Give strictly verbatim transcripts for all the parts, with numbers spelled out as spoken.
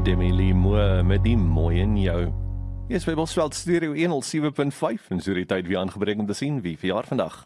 Demi Lee Moore met die mooi in jou. Jy is by Bosveld Studio honderd sewe punt vyf en so die tyd weer aangebring om te sien wie verjaar vandag.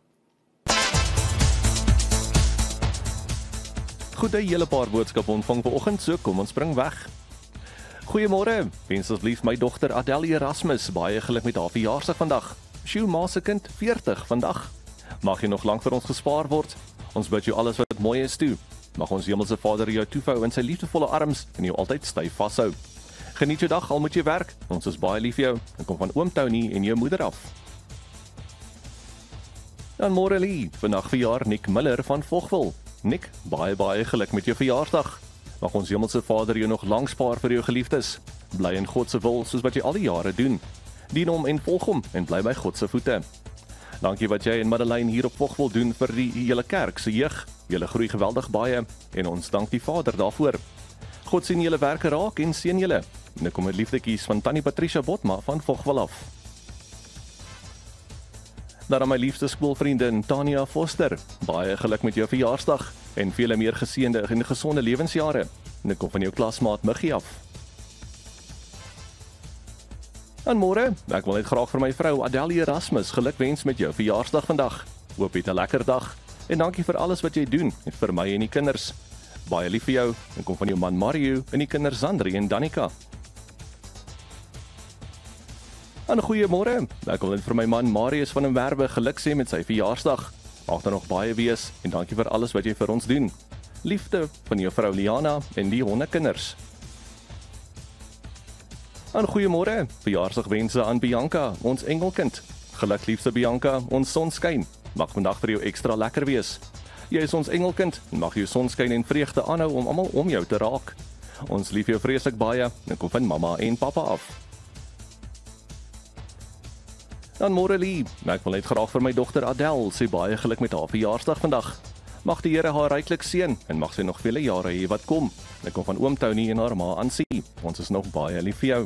Goed, 'n hele paar boodskappe ontvang vanoggend, so kom ons spring weg. Goeiemôre, wens asseblief my dogter Adele Erasmus baie geluk met haar verjaarsdag vandag. Sjoe, ma se kind, veertig vandag. Mag jy nog lank vir ons gespaar word. Ons bid jou alles wat mooi is toe. Mag ons Hemelse Vader jou toevou in sy liefdevolle arms en jou altyd styf vashou. Geniet jou dag, al moet jy werk. Ons is baie lief vir jou en kom van oom Tony en jou moeder af. Dan môre Lee, vandag verjaar Nick Miller van Vogwel. Nick, baie baie geluk met jou verjaarsdag. Mag ons Hemelse Vader jou nog lank spaar vir jou geliefdes. Bly in God se wil soos wat jy al die jare doen. Dien hom en volg hom en bly by God se voete. Dankie wat jy en Madeleine hier op Vogwel doen vir die hele kerk se jeug. Julle groei geweldig baie en ons dank die Vader daarvoor. God sien julle werke raak en seën julle. Nou kom 'n liefdetjies van Tannie Patricia Botma van Vogwel af. Dan aan my liefste skoolvriendin Tania Foster. Baie geluk met jou verjaarsdag en vele meer geseënde en gesonde lewensjare. Nou kom van jou klasmaat Muggie af. En môre, ek wil net graag vir my vrou Adele Erasmus gelukwens met jou verjaarsdag vandag. Hoop jy 'n lekker dag en dankie vir alles wat jy doen vir my en die kinders. Baie lief vir jou en kom van jou man Mario en die kinders Sandri en Danica. En goeiemôre, ek wil net vir my man Marius van der Merwe geluk sê met sy verjaarsdag. Mag daar nog baie wees en dankie vir alles wat jy vir ons doen. Liefde van jou vrou Liana en die hondekinders. En goeiemôre, verjaarsdagwense aan Bianca, ons engelkind. Geluk liefste Bianca, ons sonskyn. Mag vandag vir jou ekstra lekker wees. Jy is ons engelkind en mag jou sonskyn en vreugde aanhou om almal om jou te raak. Ons lief jou vreeslik baie en kom van mamma en pappa af. Dan môre Lee, ek wil net graag vir my dogter Adele sê baie geluk met haar verjaarsdag vandag. Mag die Here haar ryklik seën en mag sy nog vele jare hê wat kom. Ek kom van oom Tony en haar ma Ansie. Ons is nog baie lief vir jou.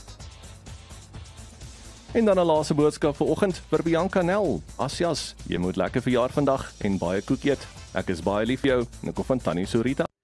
En dan 'n laaste boodskap vir oggend vir Bianca Nel. Asias, jy moet lekker verjaar vandag en baie koek eet. Ek is baie lief vir jou. Ek kom van Tannie Sorita.